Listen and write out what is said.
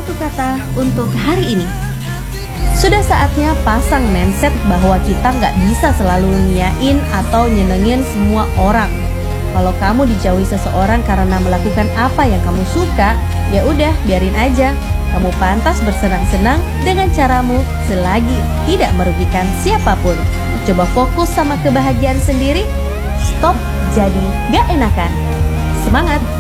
satu kata untuk hari ini. Sudah saatnya pasang mindset bahwa kita nggak bisa selalu ngiyain atau nyenengin semua orang. Kalau kamu dijauhi seseorang karena melakukan apa yang kamu suka, ya udah biarin aja. Kamu pantas bersenang-senang dengan caramu selagi tidak merugikan siapapun. Coba fokus sama kebahagiaan sendiri, stop jadi gak enakan. Semangat!